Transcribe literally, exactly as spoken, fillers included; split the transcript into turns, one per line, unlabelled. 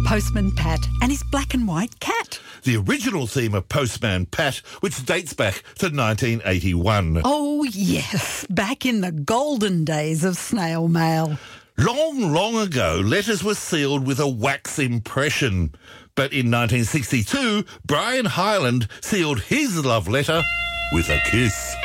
Postman Pat and his black and white cat.
The original theme of Postman Pat, which dates back to nineteen eighty-one.
Oh, yes, back in the golden days of snail mail.
Long, long ago, letters were sealed with a wax impression. But in nineteen sixty-two, Brian Hyland sealed his love letter with a kiss.